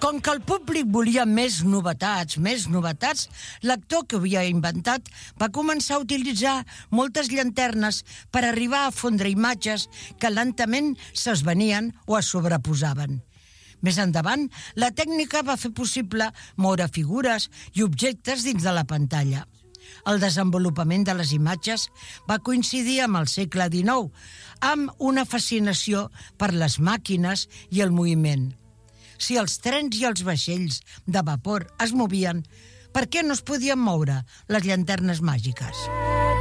Com que el públic volia més novetats, l'actor que ho havia inventat va començar a utilitzar moltes llanternes per arribar a fondre imatges que lentament s'esvenien o es sobreposaven. Més endavant, la tècnica va fer possible moure figures i objectes dins de la pantalla. El desenvolupament de les imatges va coincidir amb el segle XIX, amb una fascinació per les màquines i el moviment. Si els trens i els vaixells de vapor es movien, per què no es podien moure les llanternes màgiques?